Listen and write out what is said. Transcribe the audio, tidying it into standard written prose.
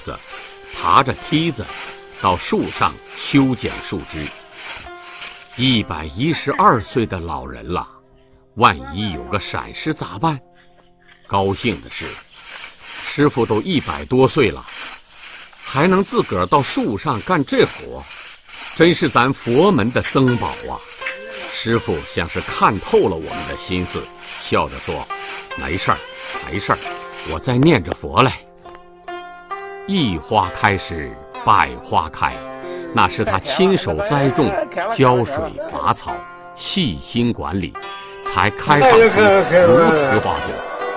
子爬着梯子到树上修剪树枝。112岁的老人了，万一有个闪失咋办？高兴的是，师傅都100多岁了，还能自个儿到树上干这活，真是咱佛门的僧宝啊！师傅像是看透了我们的心思，笑着说：“没事儿，没事儿，我在念着佛嘞。”一花开时百花开，那是他亲手栽种、浇水、拔草、细心管理，才开放出如此花朵。